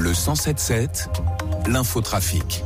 Le 107.7, l'infotrafic.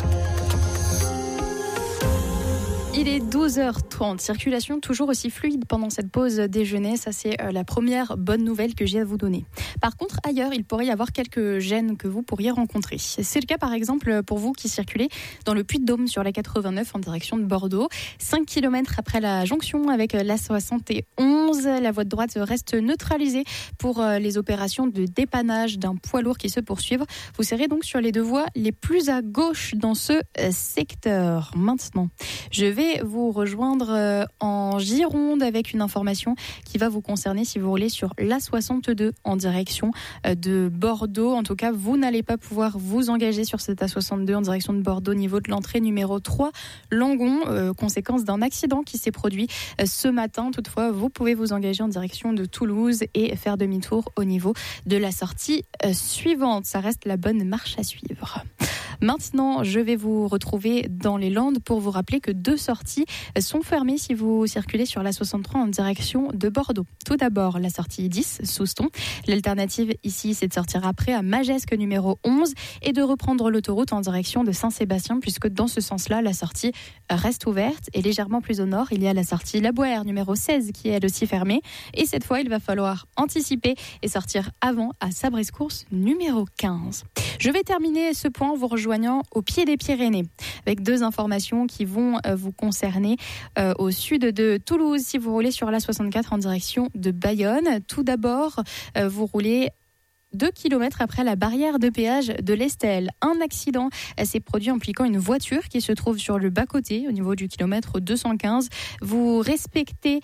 Il est 12h30, circulation toujours aussi fluide pendant cette pause déjeuner. Ça, c'est la première bonne nouvelle que j'ai à vous donner. Par contre, ailleurs, il pourrait y avoir quelques gênes que vous pourriez rencontrer. C'est le cas, par exemple, pour vous qui circulez dans le Puy-de-Dôme sur la 89 en direction de Bordeaux. 5 km après la jonction avec la 71, la voie de droite reste neutralisée pour les opérations de dépannage d'un poids lourd qui se poursuivent. Vous serez donc sur les deux voies les plus à gauche dans ce secteur. Maintenant, je vais vous rejoindre en Gironde avec une information qui va vous concerner si vous roulez sur l'A62 en direction de Bordeaux. En tout cas, vous n'allez pas pouvoir vous engager sur cette A62 en direction de Bordeaux au niveau de l'entrée numéro 3 Langon, conséquence d'un accident qui s'est produit ce matin. Toutefois, vous pouvez vous engager en direction de Toulouse et faire demi-tour au niveau de la sortie suivante. Ça reste la bonne marche à suivre. Maintenant, je vais vous retrouver dans les Landes pour vous rappeler que 2 sorties sont fermées si vous circulez sur la 63 en direction de Bordeaux. Tout d'abord, la sortie 10, Souston. L'alternative ici, c'est de sortir après à Magesque numéro 11 et de reprendre l'autoroute en direction de Saint-Sébastien, puisque dans ce sens-là, la sortie reste ouverte. Et légèrement plus au nord, il y a la sortie La Boère numéro 16 qui est elle aussi fermée. Et cette fois, il va falloir anticiper et sortir avant à Sabrescourse numéro 15. Je vais terminer ce point en vous rejoignant au pied des Pyrénées avec 2 informations qui vont vous concerner au sud de Toulouse si vous roulez sur la 64 en direction de Bayonne. Tout d'abord, vous roulez 2 km après la barrière de péage de l'Estelle. Un accident s'est produit impliquant une voiture qui se trouve sur le bas-côté au niveau du kilomètre 215. Vous respectez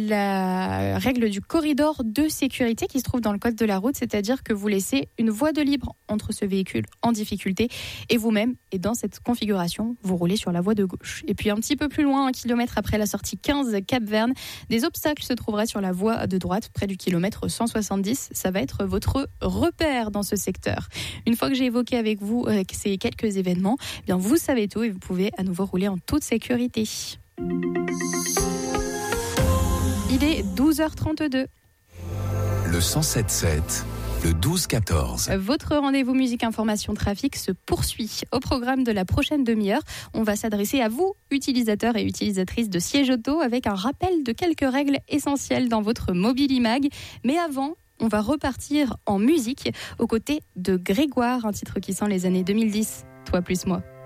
la règle du corridor de sécurité qui se trouve dans le code de la route, c'est-à-dire que vous laissez une voie de libre entre ce véhicule en difficulté et vous-même. Et dans cette configuration, vous roulez sur la voie de gauche. Et puis un petit peu plus loin, 1 kilomètre après la sortie 15 Cap-Verne, des obstacles se trouveraient sur la voie de droite près du kilomètre 170. Ça va être votre repère dans ce secteur. Une fois que j'ai évoqué avec vous ces quelques événements, eh bien vous savez tout et vous pouvez à nouveau rouler en toute sécurité. Il est 12h32. Le 107.7, le 12-14. Votre rendez-vous musique information trafic se poursuit. Au programme de la prochaine demi-heure, on va s'adresser à vous, utilisateurs et utilisatrices de sièges auto, avec un rappel de quelques règles essentielles dans votre Mobilimag. Mais avant, on va repartir en musique aux côtés de Grégoire, un titre qui sent les années 2010. Toi plus moi.